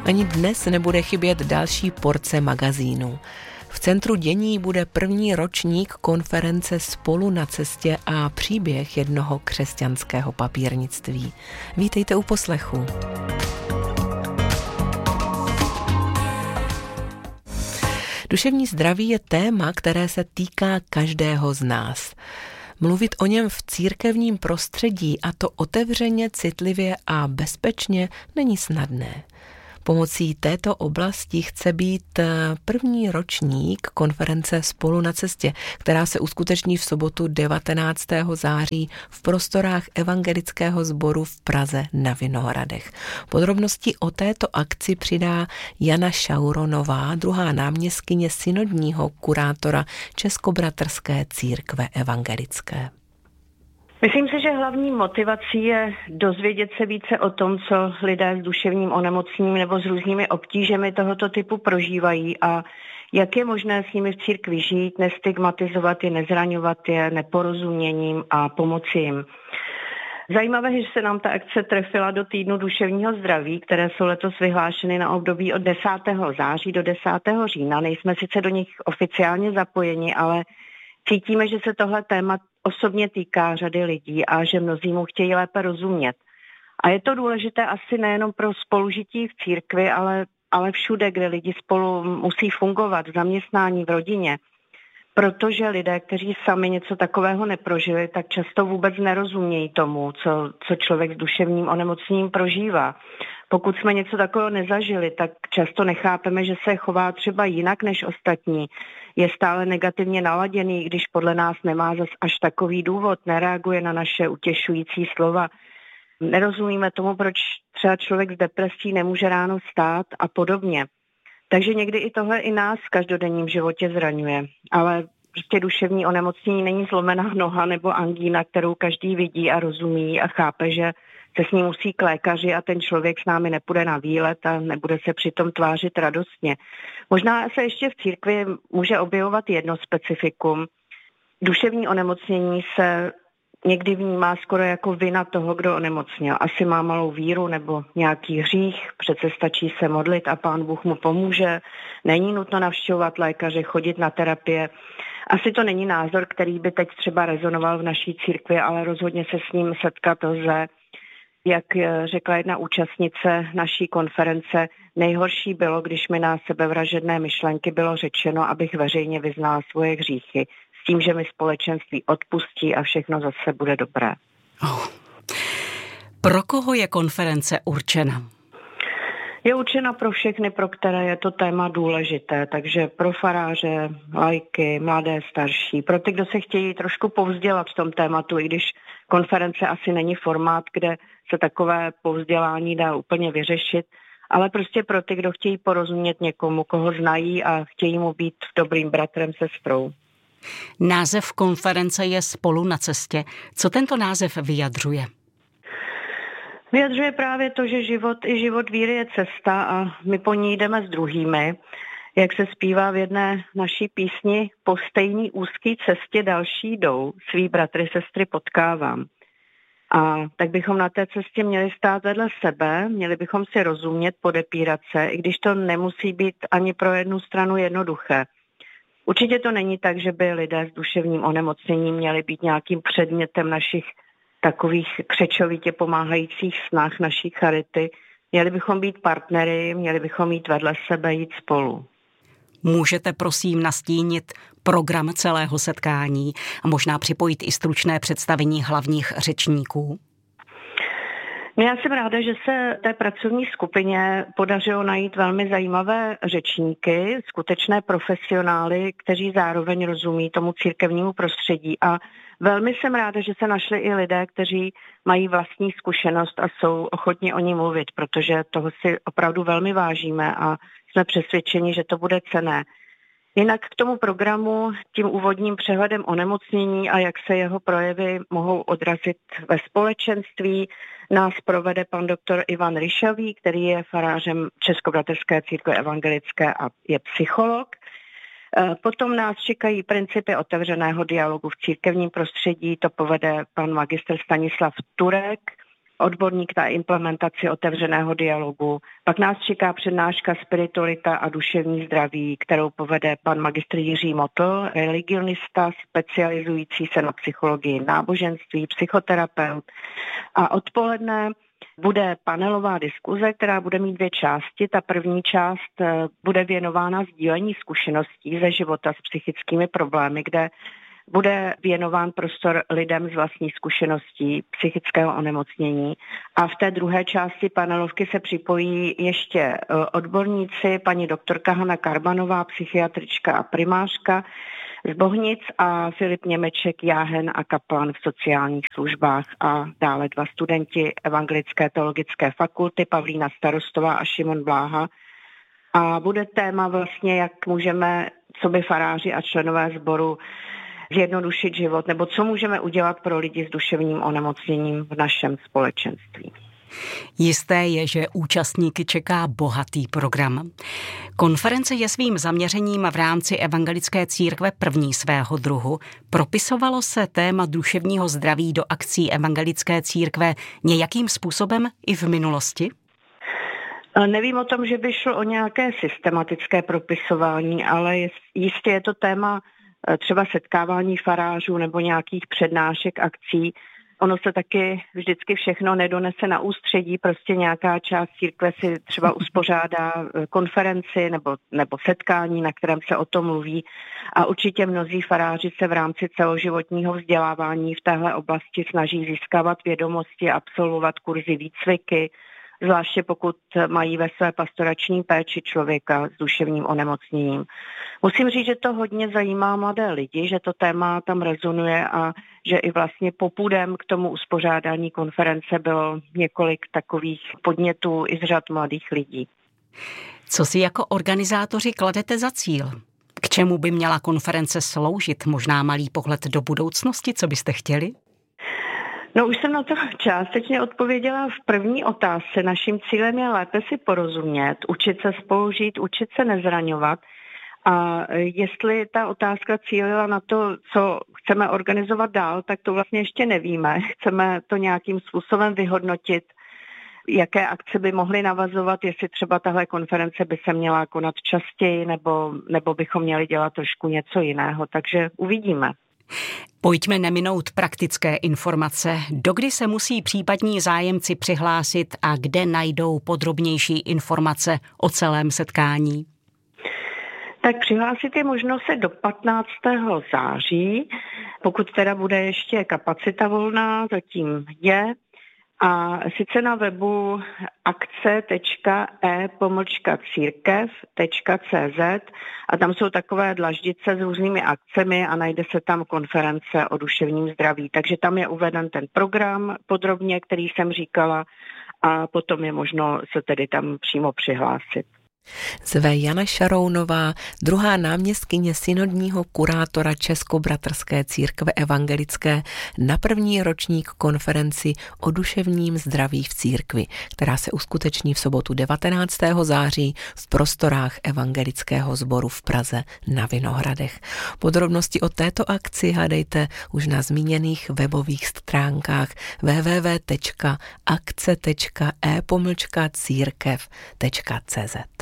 Ani dnes nebude chybět další porce magazínů. V centru dění bude první ročník konference Spolu na cestě a příběh jednoho křesťanského papírnictví. Vítejte u poslechu. Duševní zdraví je téma, které se týká každého z nás. Mluvit o něm v církevním prostředí, a to otevřeně, citlivě a bezpečně, není snadné. Pomocí této oblasti chce být první ročník konference Spolu na cestě, která se uskuteční v sobotu 19. září v prostorách evangelického sboru v Praze na Vinohradech. Podrobnosti o této akci přidá Jana Šauronová, druhá náměstkyně synodního kurátora Českobratrské církve evangelické. Myslím si, že hlavní motivací je dozvědět se více o tom, co lidé s duševním onemocněním nebo s různými obtížemi tohoto typu prožívají a jak je možné s nimi v církvi žít, nestigmatizovat je, nezraňovat je neporozuměním a pomoci jim. Zajímavé, že se nám ta akce trefila do týdnu duševního zdraví, které jsou letos vyhlášeny na období od 10. září do 10. října. Nejsme sice do nich oficiálně zapojeni, ale cítíme, že se tohle téma osobně týká řady lidí a že mnozí mu chtějí lépe rozumět. A je to důležité asi nejenom pro spolužití v církvi, ale všude, kde lidi spolu musí fungovat, v zaměstnání, v rodině. Protože lidé, kteří sami něco takového neprožili, tak často vůbec nerozumějí tomu, co člověk s duševním onemocněním prožívá. Pokud jsme něco takového nezažili, tak často nechápeme, že se chová třeba jinak než ostatní. Je stále negativně naladěný, když podle nás nemá zas až takový důvod, nereaguje na naše utěšující slova. Nerozumíme tomu, proč třeba člověk s depresí nemůže ráno vstát a podobně. Takže někdy i tohle i nás v každodenním životě zraňuje. Ale prostě duševní onemocnění není zlomená noha nebo angína, kterou každý vidí a rozumí a chápe, že se s ní musí k lékaři a ten člověk s námi nepůjde na výlet a nebude se přitom tvářit radostně. Možná se ještě v církvi může objevovat jedno specifikum. Duševní onemocnění se někdy vnímá skoro jako vina toho, kdo onemocněl. Asi má malou víru nebo nějaký hřích, přece stačí se modlit a Pán Bůh mu pomůže. Není nutno navštěvovat lékaře, chodit na terapie. Asi to není názor, který by teď třeba rezonoval v naší církvi, ale rozhodně se s ním setkat lze. Jak řekla jedna účastnice naší konference, nejhorší bylo, když mi na sebevražedné myšlenky bylo řečeno, abych veřejně vyznala svoje hříchy, s tím, že mi společenství odpustí a všechno zase bude dobré. Pro koho je konference určena? Je určena pro všechny, pro které je to téma důležité, takže pro faráře, laiky, mladé, starší, pro ty, kdo se chtějí trošku povzdělat v tom tématu, i když konference asi není formát, kde se takové povzdělání dá úplně vyřešit, ale prostě pro ty, kdo chtějí porozumět někomu, koho znají a chtějí mu být dobrým bratrem, sestrou. Název konference je Spolu na cestě. Co tento název vyjadřuje? Vyjadřuje právě to, že život víry je cesta a my po ní jdeme s druhými. Jak se zpívá v jedné naší písni, po stejný úzký cestě další jdou, svý bratry, sestry potkávám. A tak bychom na té cestě měli stát vedle sebe, měli bychom si rozumět, podepírat se, i když to nemusí být ani pro jednu stranu jednoduché. Určitě to není tak, že by lidé s duševním onemocněním měli být nějakým předmětem našich takových křečovitě pomáhajících snah naší charity. Měli bychom být partnery, měli bychom jít vedle sebe, jít spolu. Můžete prosím nastínit program celého setkání a možná připojit i stručné představení hlavních řečníků? Já jsem ráda, že se té pracovní skupině podařilo najít velmi zajímavé řečníky, skutečné profesionály, kteří zároveň rozumí tomu církevnímu prostředí. A velmi jsem ráda, že se našli i lidé, kteří mají vlastní zkušenost a jsou ochotni o ní mluvit, protože toho si opravdu velmi vážíme a jsme přesvědčeni, že to bude cenné. Jinak k tomu programu, tím úvodním přehledem onemocnění a jak se jeho projevy mohou odrazit ve společenství, nás provede pan doktor Ivan Ryšavý, který je farářem Českobratrské církve evangelické a je psycholog. Potom nás čekají principy otevřeného dialogu v církevním prostředí, to povede pan magistr Stanislav Turek. odborník na implementaci otevřeného dialogu. Pak nás čeká přednáška Spiritualita a duševní zdraví, kterou povede pan magistr Jiří Motl, religionista specializující se na psychologii náboženství, psychoterapeut. A odpoledne bude panelová diskuze, která bude mít 2 části. Ta první část bude věnována sdílení zkušeností ze života s psychickými problémy, kde bude věnován prostor lidem z vlastních zkušeností psychického onemocnění. A v té druhé části panelovky se připojí ještě odborníci, paní doktorka Hana Karmanová, psychiatrička a primářka z Bohnic a Filip Němeček, jáhen a kaplan v sociálních službách a dále 2 studenti Evangelické teologické fakulty, Pavlína Starostová a Šimon Bláha. A bude téma vlastně, jak můžeme, coby faráři a členové sboru, zjednodušit život, nebo co můžeme udělat pro lidi s duševním onemocněním v našem společenství. Jisté je, že účastníky čeká bohatý program. Konference je svým zaměřením v rámci Evangelické církve první svého druhu. Propisovalo se téma duševního zdraví do akcí Evangelické církve nějakým způsobem i v minulosti? Nevím o tom, že by šlo o nějaké systematické propisování, ale jistě je to téma třeba setkávání farářů nebo nějakých přednášek, akcí. Ono se taky vždycky všechno nedonese na ústředí, prostě nějaká část církve si třeba uspořádá konferenci nebo setkání, na kterém se o tom mluví. A určitě mnozí faráři se v rámci celoživotního vzdělávání v téhle oblasti snaží získávat vědomosti, absolvovat kurzy, výcviky, zvláště pokud mají ve své pastorační péči člověka s duševním onemocněním. Musím říct, že to hodně zajímá mladé lidi, že to téma tam rezonuje a že i vlastně popudem k tomu uspořádání konference bylo několik takových podnětů i z řad mladých lidí. Co si jako organizátoři kladete za cíl? K čemu by měla konference sloužit? Možná malý pohled do budoucnosti, co byste chtěli? No už jsem na to částečně odpověděla v první otázce. Naším cílem je lépe si porozumět, učit se spolužít, učit se nezraňovat. A jestli ta otázka cílila na to, co chceme organizovat dál, tak to vlastně ještě nevíme. Chceme to nějakým způsobem vyhodnotit, jaké akce by mohly navazovat, jestli třeba tahle konference by se měla konat častěji, nebo bychom měli dělat trošku něco jiného. Takže uvidíme. Pojďme neminout praktické informace. Dokdy se musí případní zájemci přihlásit a kde najdou podrobnější informace o celém setkání? Tak přihlásit je možno se do 15. září, pokud teda bude ještě kapacita volná, zatím je. A sice na webu akce.e-církev.cz a tam jsou takové dlaždice s různými akcemi a najde se tam konference o duševním zdraví. Takže tam je uveden ten program podrobně, který jsem říkala, a potom je možno se tedy tam přímo přihlásit. Zve Jana Šarounová, druhá náměstkyně synodního kurátora Českobratrské církve evangelické, na první ročník konferenci o duševním zdraví v církvi, která se uskuteční v sobotu 19. září v prostorách evangelického sboru v Praze na Vinohradech. Podrobnosti o této akci hledejte už na zmíněných webových stránkách www.akce.e-církev.cz.